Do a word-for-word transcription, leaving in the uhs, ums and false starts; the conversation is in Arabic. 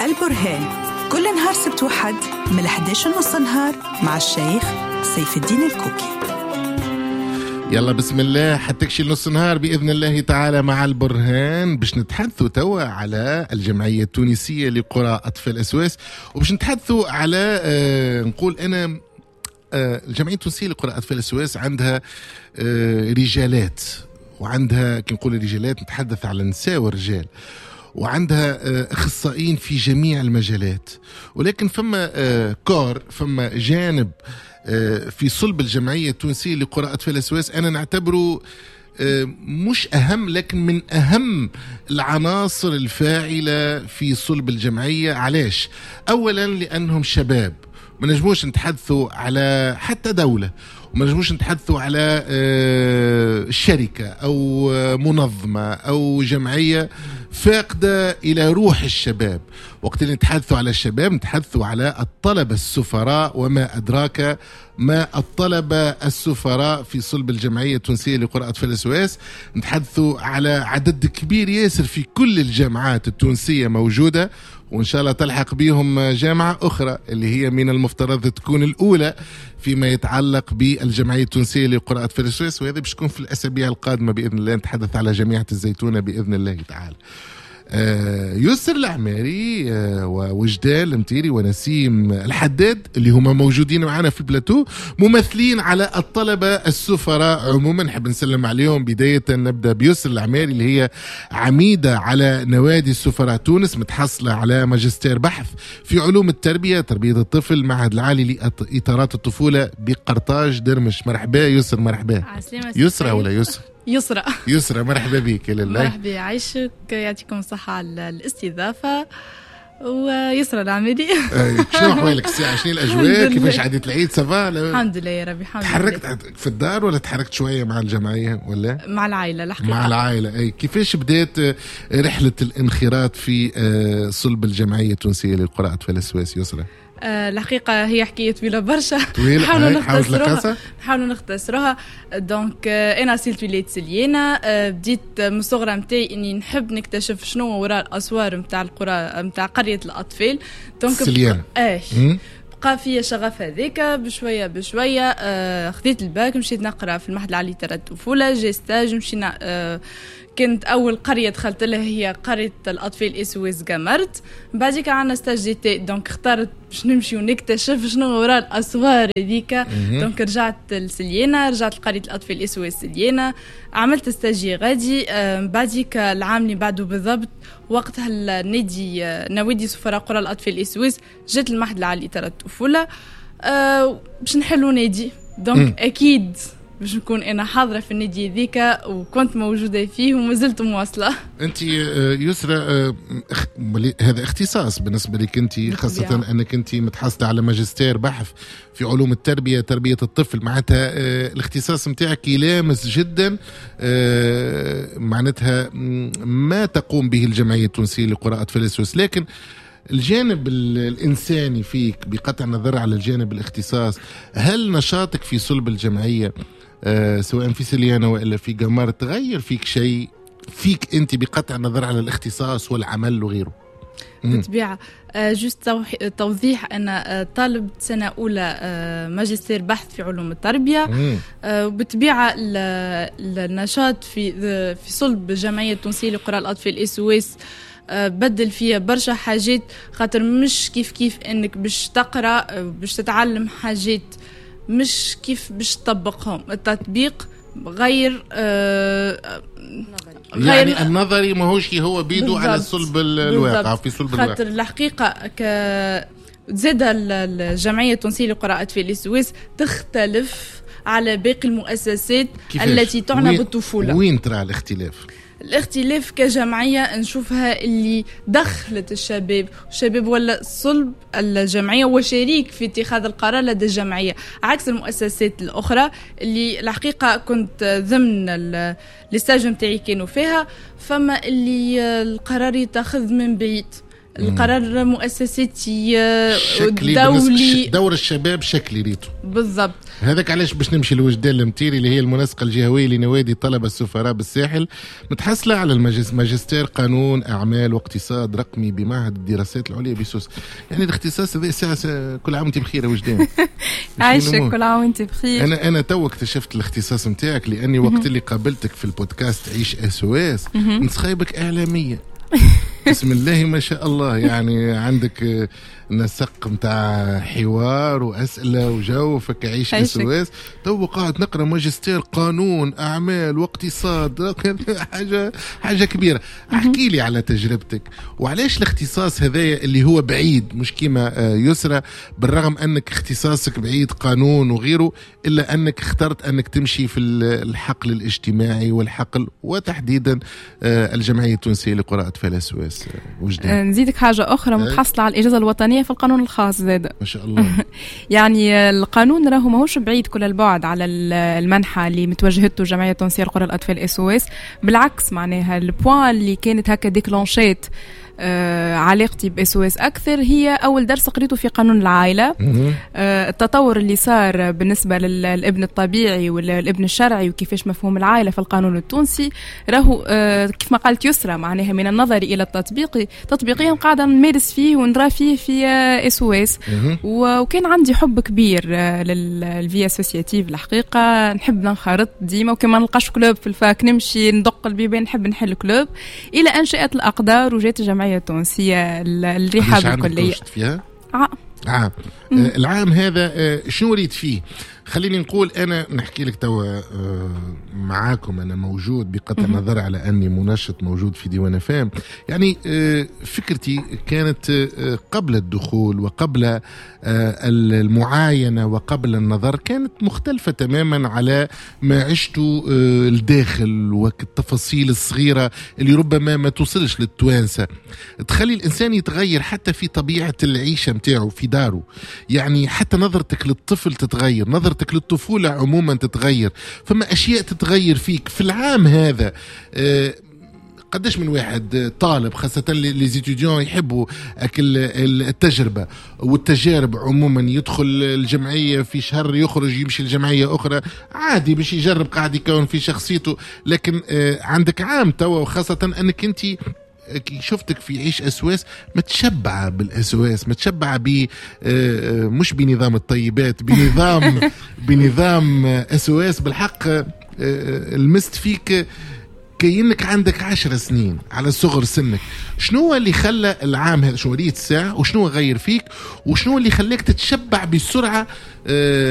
البرهان كل نهار سبت وحد من الحادية عشر نص نهار مع الشيخ سيف الدين الكوكي. يلا بسم الله حتكشي نص نهار بإذن الله تعالى مع البرهان باش نتحدثوا توا على الجمعية التونسية لقرى أطفال الأسواس، وباش نتحدثوا على آه نقول أنا آه الجمعية التونسية لقرى أطفال الأسواس عندها آه رجالات، وعندها كي نقول رجالات نتحدث على نساء ورجال، وعندها أخصائيين في جميع المجالات، ولكن فما كور فما جانب في صلب الجمعية التونسية لقرى أطفال الأسواس أنا نعتبره مش أهم لكن من أهم العناصر الفاعلة في صلب الجمعية. علاش؟ أولا لأنهم شباب، ما نجموش نتحدثوا على حتى دولة، وما نجموش نتحدثوا على شركة أو منظمة أو جمعية فاقدة إلى روح الشباب. وقت اللي نتحدثوا على الشباب نتحدثوا على الطلبة السفراء، وما أدراك ما الطلبة السفراء في صلب الجمعية التونسية لقرى أطفال الأسواس. نتحدثوا على عدد كبير ياسر في كل الجامعات التونسية موجودة، وإن شاء الله تلحق بهم جامعة أخرى اللي هي من المفترض تكون الأولى فيما يتعلق بالجمعية التونسية لقرى أطفال الأسواس، وهذا باش تكون في الأسابيع القادمة بإذن الله. نتحدث على جامعة الزيتونة بإذن الله تعالى. آه يسر العماري آه ووجدال المتيري ونسيم الحداد اللي هما موجودين معنا في البلاتو، ممثلين على الطلبة السفراء عموما. نحب نسلم عليهم. بداية نبدأ بيسر العماري اللي هي عميدة على نوادي السفراء تونس، متحصلة على ماجستير بحث في علوم التربية تربية الطفل، معهد العالي لإطارات الطفولة بقرطاج درمش. مرحبا يسر. مرحبا. يسرى ولا يسر؟ يسرى. يسرى مرحبا بك. لله مرحبا يعيشك، يعطيكم الصحة على الاستضافة. ويسرى العميدي شنو أحوالك الساعة؟ شنو الأجواء؟ كيفاش عديت العيد؟ سافا؟ الحمد لله يا ربي الحمد لله. تحركت في الدار ولا تحركت شوية مع الجمعية ولا؟ مع العائلة الحقيقة. مع العائلة. أي كيفاش بدأت رحلة الانخراط في صلب الجمعية التونسية للقرى أطفال الأسواس يسرى؟ أه الحقيقة هي حكاية طويلة برشا، نحاولوا نختصروها نحاولوا نختصروها. دونك أنا سيلت ولاية سليانة، أه بديت من الصغرى متاعي إني نحب نكتشف شنو وراء الأسوار متاع القرى متاع قرية الأطفال. دونك سليانة آه بقى فيا شغف هذاك بشوية بشوية. أه خذيت الباك مشيت نقرأ في المعهد العالي لتربية الطفولة، جي ستاج مشينا. أه كنت أول قرية دخلت لها هي قرية الأطفال إسواس قمرت. بعديك عنا ستاج جيتي، دونك اخترت باش نمشي ونكتشف شنو وراء الأسوار هذيك. دونك رجعت لسليانة، رجعت لقرية الأطفال إسواس سليانة، عملت ستاجي غادي. بعديك العام اللي بعده بالضبط وقتها النادي نوادي سفراء قرى الأطفال إسواس جيت المعهد العالي لتربية الطفولة أه باش نحلوا نادي. دونك أكيد باش نكون أنا حاضرة في النادي ذيك، وكنت موجودة فيه ومازلت مواصلة. أنت يسرى هذا اختصاص بالنسبة لك أنت، خاصة أنك أنت متحصلة على ماجستير بحث في علوم التربية تربية الطفل، معناتها الاختصاص متاعك يلامس جدا معناتها ما تقوم به الجمعية التونسية لقرى أطفال الأسواس. لكن الجانب الإنساني فيك بقطع النظر على الجانب الاختصاص، هل نشاطك في صلب الجمعية آه سواء في سليانة وإلا في قمر تغير فيك شيء فيك أنت بقطع النظر على الاختصاص والعمل وغيره؟ بالطبيعة. آه جست توضيح أنا آه طالب سنة أولى آه ماجستير بحث في علوم التربية. آه وبالطبيعة النشاط في في صلب الجمعية التونسية لقرى الأطفال إسواس بدل فيها برشا حاجات، خاطر مش كيف كيف انك باش تقرأ باش تتعلم حاجات مش كيف باش تطبقهم. التطبيق غير آه غير يعني النظري ما هوش هو بيدو على صلب الواقع في صلب الواقع. خاطر الحقيقة ك زاد الجمعية التونسية لقرى أطفال الأسواس تختلف على باقي المؤسسات التي تعنى بالطفولة. وين ترى الاختلاف؟ الاختلاف كجمعية نشوفها اللي دخلت الشباب، الشباب ولا صلب الجمعية وشريك في اتخاذ القرار لدى الجمعية، عكس المؤسسات الأخرى اللي الحقيقة كنت ضمن الاستاج متاعي كانوا فيها، فما اللي القرار يتخذ من بعيد. القرار مؤسساتي دولي، دور الشباب شكلي ريتو بالضبط. هذاك علاش باش نمشي لوجدان المتيري اللي هي المنسقه الجهويه لنوادي طلبه السفراء بالساحل، متحصله على الماجستير قانون اعمال واقتصاد رقمي بمعهد الدراسات العليا بسوس. يعني الاختصاص هذا ساعه كل عام وانت بخير وجدان. عايشك كل عام وانت بخير. انا انا تو اكتشفت الاختصاص نتاعك لاني وقت اللي قابلتك في البودكاست عيش اس او اس نسخيبك اعلاميه. بسم الله ما شاء الله، يعني عندك نسق متاع حوار واسئله وجو فك عيش اس او اس. تو قاعد نقرا ماجستير قانون اعمال واقتصاد، حاجه حاجه كبيره. احكي لي على تجربتك وعلاش الاختصاص هذايا اللي هو بعيد، مش كيما يسرى بالرغم انك اختصاصك بعيد قانون وغيره، الا انك اخترت انك تمشي في الحقل الاجتماعي والحقل وتحديدا الجمعيه التونسيه لقراء اطفال اس او اس. نزيدك حاجه اخرى، متحصله على الاجازه الوطنيه في القانون الخاص زاد. ما شاء الله. يعني القانون راهو ماهوش بعيد كل البعد على المنحى اللي متوجهته الجمعيه التونسيه لقراء الاطفال اس او اس. بالعكس معناها البوان اللي كانت هكا ديكلونشيت آه علاقتي باس او اس اكثر هي اول درس قريته في قانون العائله. آه التطور اللي صار بالنسبه للابن الطبيعي والابن الشرعي وكيفاش مفهوم العائله في القانون التونسي راهو آه كيف ما قالت يسرى معناها من النظر الى التطبيقي تطبيقيا قاعده نمارس فيه ونرى فيه في اس او اس. وكان عندي حب كبير آه للفي اسوسياتيف الحقيقه، نحب ننخرط ديما وكما نلقاش كلوب في الفاك نمشي ندق البيبان نحب نحل كلوب، الى ان شاءت الاقدار وجات الجمعيه التونسية الرحاب الكلية فيها. آه. عام آه. العام هذا آه شنو ريت فيه؟ خليني نقول أنا نحكي لك توا آه معاكم. أنا موجود بقطع النظر على أني منشط موجود في ديوان فام. يعني آه فكرتي كانت آه قبل الدخول وقبل آه المعاينة وقبل النظر كانت مختلفة تماما على ما عشته آه الداخل والتفاصيل الصغيرة اللي ربما ما توصلش للتوانسة، تخلي الإنسان يتغير حتى في طبيعة العيشة متاعه في داره. يعني حتى نظرتك للطفل تتغير، نظرتك للطفولة عموما تتغير، فما أشياء تتغير فيك في العام هذا. أه قداش من واحد طالب خاصة لي زيتوديون يحبوا أكل التجربة والتجارب عموما، يدخل الجمعية في شهر يخرج يمشي الجمعية أخرى عادي باش يجرب قاعد يكون في شخصيته. لكن أه عندك عام توا وخاصة أنك أنت شفتك في عيش اسواس متشبعه بالاسواس، متشبعه ب مش بنظام الطيبات، بنظام بنظام اسواس بالحق. المست فيك كأنك عندك عشر سنين على صغر سنك. شنو اللي خلى العام هذا، شنو ريت الساعه وشنو غير فيك وشنو اللي خلاك تتشبع بسرعه